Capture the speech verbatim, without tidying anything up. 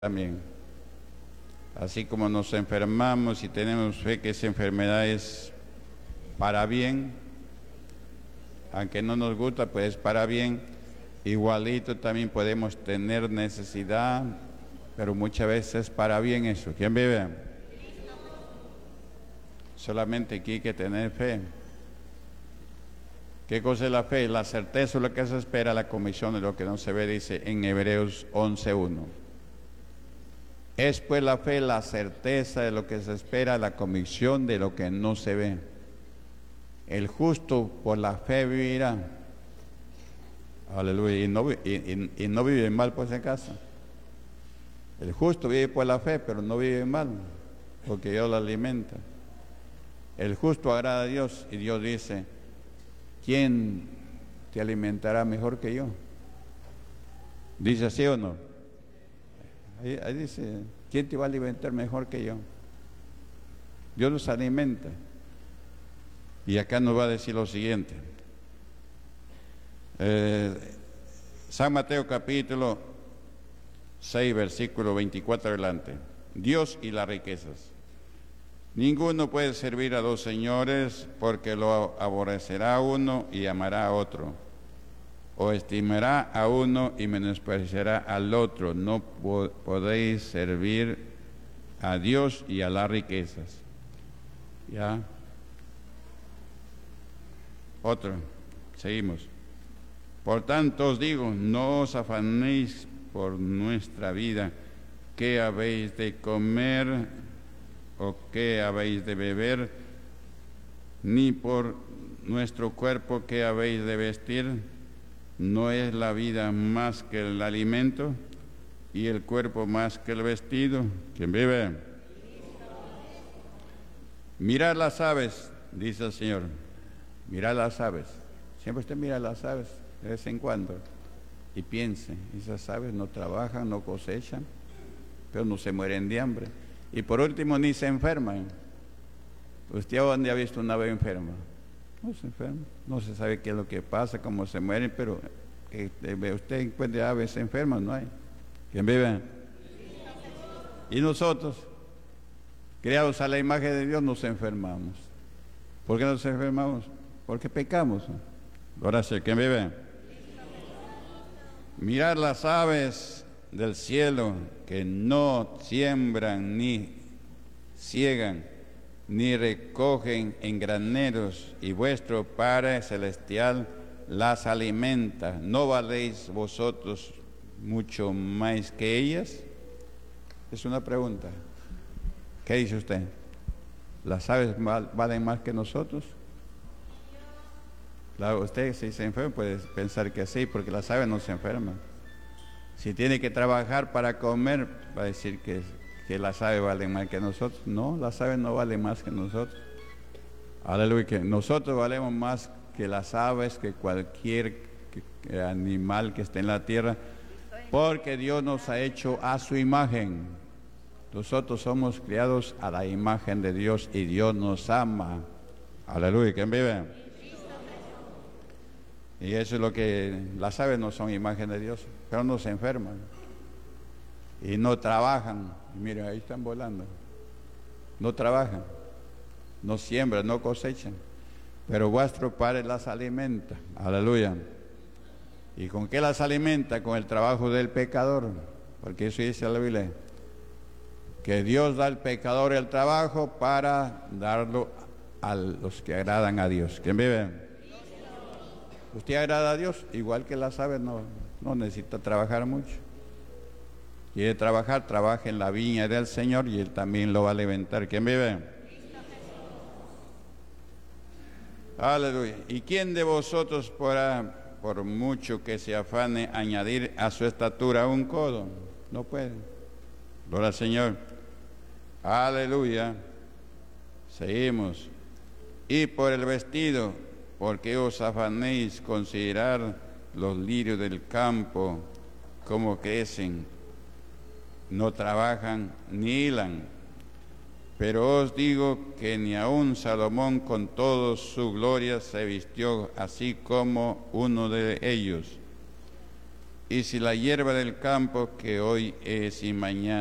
también. Así como nos enfermamos y tenemos fe que esa enfermedad es para bien, aunque no nos gusta, pues es para bien, igualito también podemos tener necesidad, pero muchas veces es para bien eso. ¿Quién vive? Solamente aquí hay que tener fe. ¿Qué cosa es la fe? La certeza de lo que se espera, la convicción de lo que no se ve, dice en Hebreos once uno. Es pues la fe la certeza de lo que se espera, la convicción de lo que no se ve. El justo por la fe vivirá. Aleluya. Y no, y, y, y no vive mal por si acaso. El justo vive por la fe, pero no vive mal, porque Dios lo alimenta. El justo agrada a Dios y Dios dice: ¿quién te alimentará mejor que yo? ¿Dice así o no? Ahí, ahí dice: ¿quién te va a alimentar mejor que yo? Dios nos alimenta. Y acá nos va a decir lo siguiente. Eh, San Mateo capítulo seis, versículo veinticuatro adelante. Dios y las riquezas. Ninguno puede servir a dos señores, porque lo aborrecerá a uno y amará a otro, o estimará a uno y menospreciará al otro. No po- podéis servir a Dios y a las riquezas. ¿Ya? Otro, seguimos. Por tanto os digo, no os afanéis por nuestra vida, qué habéis de comer o qué habéis de beber, ni por nuestro cuerpo qué habéis de vestir. ¿No es la vida más que el alimento y el cuerpo más que el vestido? ¿Quién vive? Mirad las aves, dice el Señor. Mirad las aves. Siempre usted mira las aves de vez en cuando y piense: esas aves no trabajan, no cosechan, pero no se mueren de hambre. Y por último, ni se enferman. ¿Usted a dónde ha visto una ave enferma? No se enferma. No se sabe qué es lo que pasa, cómo se mueren, pero eh, usted encuentra aves enfermas, no hay. ¿Quién vive? Y nosotros, creados a la imagen de Dios, nos enfermamos. ¿Por qué nos enfermamos? Porque pecamos. Ahora sí, ¿quién vive? Mirad las aves del cielo, que no siembran, ni ciegan, ni recogen en graneros, y vuestro Padre Celestial las alimenta. ¿No valéis vosotros mucho más que ellas? Es una pregunta. ¿Qué dice usted? ¿Las aves valen más que nosotros? Claro, usted si se enferma puede pensar que sí, porque las aves no se enferman. Si tiene que trabajar para comer, va a decir que, que las aves valen más que nosotros. No, las aves no valen más que nosotros. Aleluya, que nosotros valemos más que las aves, que cualquier que, que animal que esté en la tierra, porque Dios nos ha hecho a su imagen. Nosotros somos criados a la imagen de Dios y Dios nos ama. Aleluya, ¿quién vive? Y eso es lo que las aves no son imagen de Dios, pero no se enferman y no trabajan. Y miren, ahí están volando. No trabajan, no siembran, no cosechan, pero vuestro Padre las alimenta. Aleluya. ¿Y con qué las alimenta? Con el trabajo del pecador, porque eso dice la Biblia, que Dios da al pecador el trabajo para darlo a los que agradan a Dios. ¿Quién vive? Usted agrada a Dios, igual que las aves, no, no necesita trabajar mucho. Quiere trabajar, trabaja en la viña del Señor y Él también lo va a alimentar. ¿Quién vive? Aleluya. ¿Y quién de vosotros podrá, por mucho que se afane, añadir a su estatura un codo? No puede. Gloria al Señor. Aleluya. Seguimos. Y por el vestido, ¿por qué os afanéis considerar los lirios del campo, cómo crecen? No trabajan ni hilan. Pero os digo que ni aun Salomón con toda su gloria se vistió así como uno de ellos. Y si la hierba del campo que hoy es y mañana